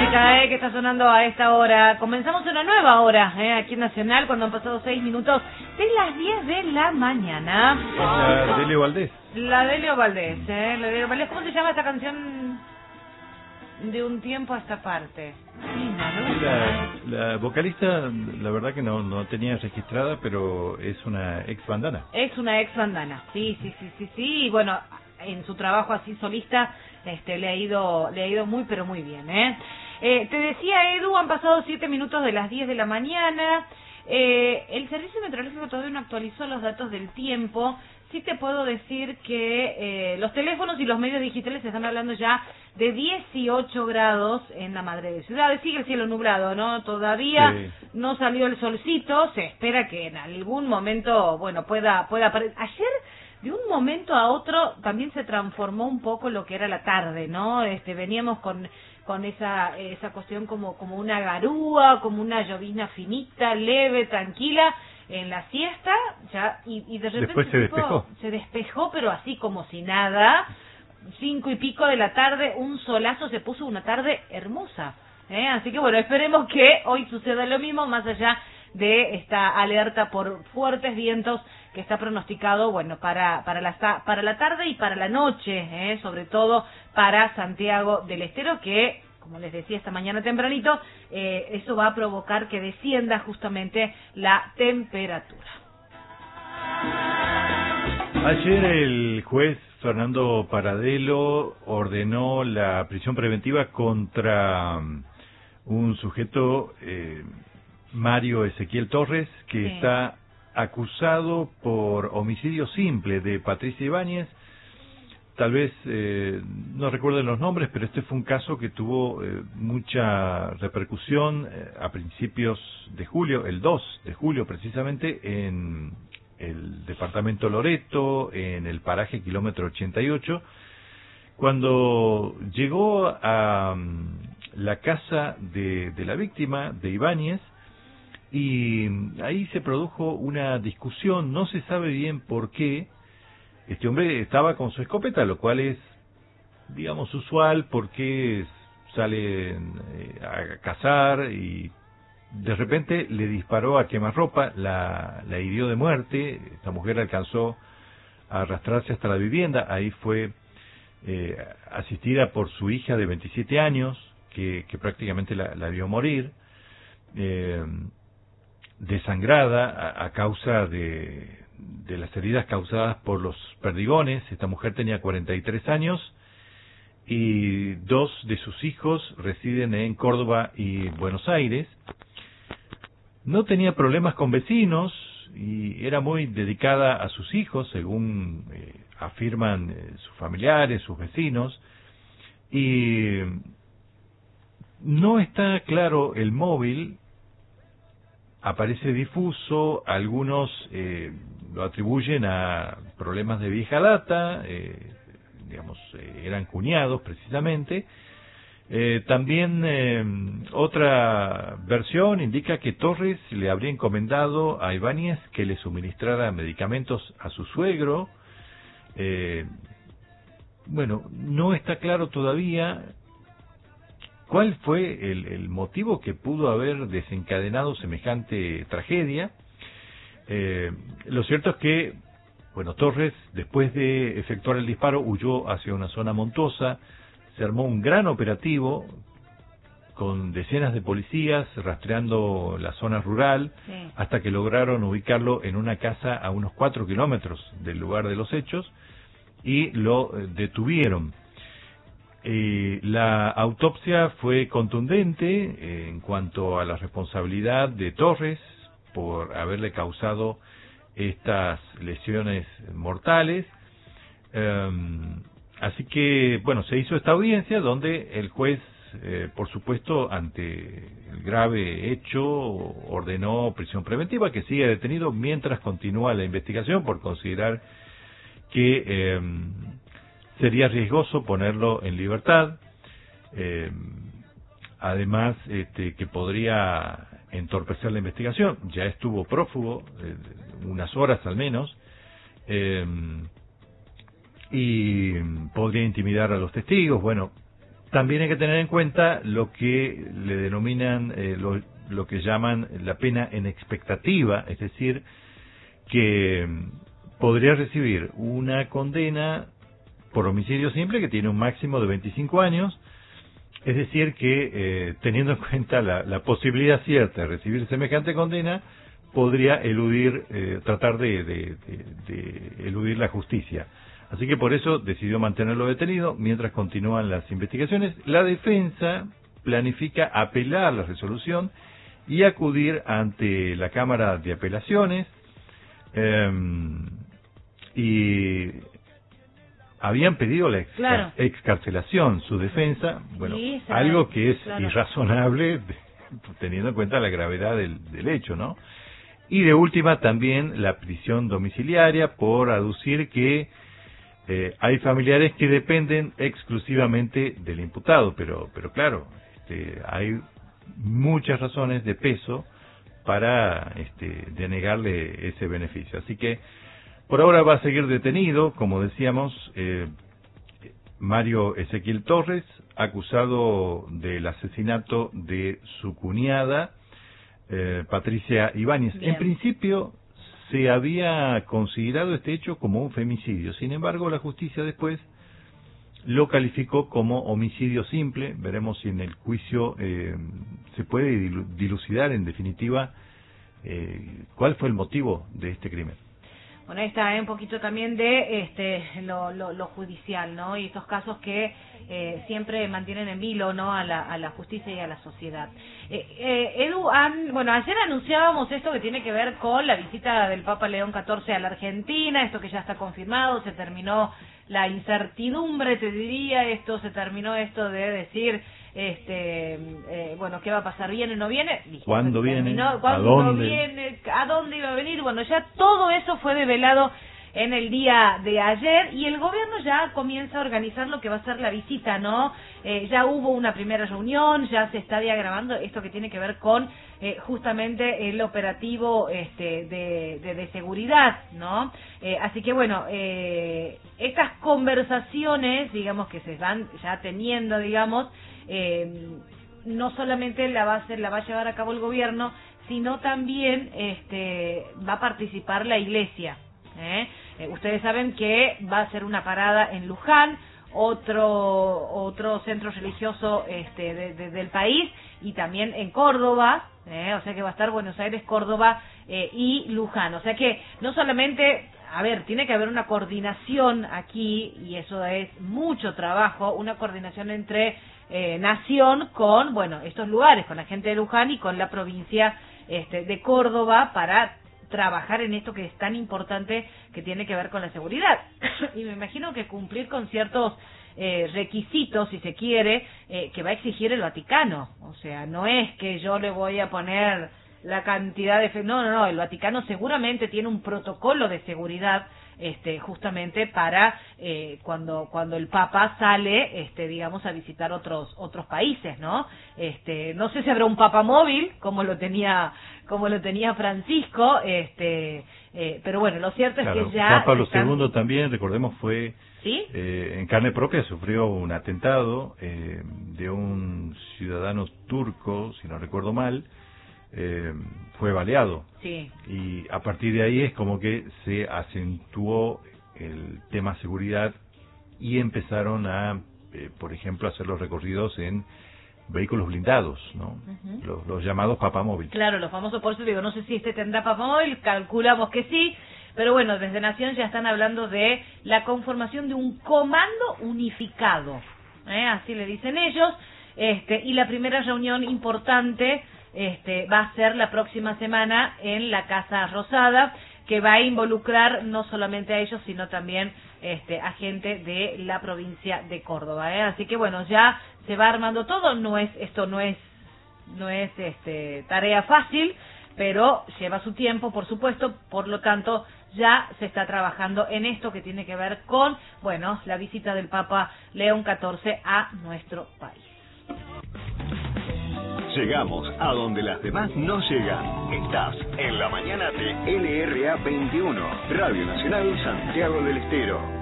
música que está sonando a esta hora. Comenzamos una nueva hora aquí en Nacional cuando han pasado 6 minutos de las 10 de la mañana. La de Leo Valdés. La de Leo Valdés, la de Leo Valdés. ¿Cómo se llama esta canción? De un tiempo a esta parte. La vocalista, la verdad que no tenía registrada, pero es una ex bandana. Es una ex bandana, sí. Y bueno, en su trabajo así solista le ha ido muy pero muy bien. Te decía, Edu, han pasado 7 minutos de las 10 de la mañana. El Servicio Meteorológico todavía no actualizó los datos del tiempo. Sí te puedo decir que los teléfonos y los medios digitales están hablando ya de 18 grados en la madre de ciudades. Sigue el cielo nublado, ¿no? Todavía no salió el solcito. Se espera que en algún momento, bueno, pueda aparecer. Ayer, de un momento a otro, también se transformó un poco lo que era la tarde, ¿no? Veníamos con esa cuestión como una garúa, como una llovizna finita, leve, tranquila, en la siesta, ya, y de repente después se despejó, pero así como si nada. 5 y pico de la tarde, un solazo, se puso una tarde hermosa, así que bueno, esperemos que hoy suceda lo mismo, más allá de esta alerta por fuertes vientos que está pronosticado, bueno, para la tarde y para la noche, sobre todo para Santiago del Estero, que, como les decía esta mañana tempranito, eso va a provocar que descienda justamente la temperatura. Ayer el juez Fernando Paradelo ordenó la prisión preventiva contra un sujeto, Mario Ezequiel Torres, que está acusado por homicidio simple de Patricia Ibáñez. Tal vez no recuerden los nombres, pero este fue un caso que tuvo mucha repercusión a principios de julio, el 2 de julio precisamente, en el departamento Loreto, en el paraje kilómetro 88, cuando llegó a la casa de la víctima, de Ibáñez, y ahí se produjo una discusión, no se sabe bien por qué. Este hombre estaba con su escopeta, lo cual es, digamos, usual porque salen a cazar, y de repente le disparó a quemarropa, la hirió de muerte. Esta mujer alcanzó a arrastrarse hasta la vivienda, ahí fue asistida por su hija de 27 años, que prácticamente la vio morir, desangrada a causa de las heridas causadas por los perdigones. Esta mujer tenía 43 años y 2 de sus hijos residen en Córdoba y Buenos Aires. No tenía problemas con vecinos y era muy dedicada a sus hijos, según afirman sus familiares, sus vecinos, y no está claro el móvil. Aparece difuso, algunos lo atribuyen a problemas de vieja data, eran cuñados precisamente. También otra versión indica que Torres le habría encomendado a Ibáñez que le suministrara medicamentos a su suegro. Bueno, no está claro todavía ¿cuál fue el motivo que pudo haber desencadenado semejante tragedia? Lo cierto es que, bueno, Torres, después de efectuar el disparo, huyó hacia una zona montuosa. Se armó un gran operativo con decenas de policías rastreando la zona rural, hasta que lograron ubicarlo en una casa a unos 4 kilómetros del lugar de los hechos y lo detuvieron. La autopsia fue contundente en cuanto a la responsabilidad de Torres por haberle causado estas lesiones mortales. Así que, bueno, se hizo esta audiencia donde el juez, por supuesto, ante el grave hecho, ordenó prisión preventiva, que sigue detenido mientras continúa la investigación, por considerar que sería riesgoso ponerlo en libertad. Además, que podría entorpecer la investigación. Ya estuvo prófugo unas horas al menos, y podría intimidar a los testigos. Bueno, también hay que tener en cuenta lo que le denominan, lo que llaman la pena en expectativa, es decir, que podría recibir una condena por homicidio simple que tiene un máximo de 25 años, es decir que teniendo en cuenta la posibilidad cierta de recibir semejante condena, podría eludir, tratar de eludir la justicia. Así que por eso decidió mantenerlo detenido mientras continúan las investigaciones. La defensa planifica apelar la resolución y acudir ante la Cámara de Apelaciones, y habían pedido la excarcelación, su defensa, bueno, sí, algo que es irrazonable teniendo en cuenta la gravedad del hecho, ¿no? Y de última también la prisión domiciliaria por aducir que hay familiares que dependen exclusivamente del imputado, pero claro, hay muchas razones de peso para denegarle ese beneficio. Así que por ahora va a seguir detenido, como decíamos, Mario Ezequiel Torres, acusado del asesinato de su cuñada, Patricia Ibáñez. Bien. En principio se había considerado este hecho como un femicidio, sin embargo la justicia después lo calificó como homicidio simple. Veremos si en el juicio se puede dilucidar en definitiva cuál fue el motivo de este crimen. Bueno, ahí está un poquito también de lo judicial, ¿no? Y estos casos que siempre mantienen en vilo, ¿no? a la justicia y a la sociedad. Edu, ayer anunciábamos esto que tiene que ver con la visita del Papa León XIV a la Argentina, esto que ya está confirmado, se terminó la incertidumbre, te diría, se terminó esto de decir, ¿qué va a pasar? ¿Viene o no viene? ¿Cuándo viene? ¿Cuándo viene? ¿A dónde iba a venir? Bueno, ya todo eso fue develado en el día de ayer y el gobierno ya comienza a organizar lo que va a ser la visita, ¿no? Ya hubo una primera reunión, ya se está diagramando esto que tiene que ver con justamente el operativo de seguridad, ¿no? Así que bueno, estas conversaciones, digamos, que se van ya teniendo, digamos, no solamente la va a llevar a cabo el gobierno, sino también va a participar la iglesia. Ustedes saben que va a ser una parada en Luján, otro centro religioso del país, y también en Córdoba, o sea que va a estar Buenos Aires, Córdoba y Luján. O sea que no solamente, tiene que haber una coordinación aquí, y eso es mucho trabajo, una coordinación entre nación con, estos lugares, con la gente de Luján y con la provincia de Córdoba, para trabajar en esto que es tan importante, que tiene que ver con la seguridad. Y me imagino que cumplir con ciertos requisitos, si se quiere, que va a exigir el Vaticano. O sea, no es que yo le voy a poner la cantidad de... No, el Vaticano seguramente tiene un protocolo de seguridad justamente para cuando el Papa sale, digamos, a visitar otros países, ¿no? No sé si habrá un Papa móvil como lo tenía Francisco, pero bueno, lo cierto es que ya Juan Pablo II también, recordemos, fue ¿sí? En carne propia sufrió un atentado de un ciudadano turco, si no recuerdo mal. Fue baleado, sí. Y a partir de ahí es como que se acentuó el tema seguridad y empezaron a, por ejemplo, hacer los recorridos en vehículos blindados, ¿no? Uh-huh. Los llamados papamóvil. Claro, los famosos, por eso digo, no sé si tendrá papamóvil, calculamos que sí, pero bueno, desde Nación ya están hablando de la conformación de un comando unificado, así le dicen ellos, y la primera reunión importante va a ser la próxima semana en la Casa Rosada, que va a involucrar no solamente a ellos, sino también a gente de la provincia de Córdoba, Así que bueno, ya se va armando todo. Esto no es tarea fácil, pero lleva su tiempo, por supuesto. Por lo tanto, ya se está trabajando en esto que tiene que ver con, la visita del Papa León XIV a nuestro país. Llegamos a donde las demás no llegan. Estás en la mañana de LRA 21, Radio Nacional Santiago del Estero.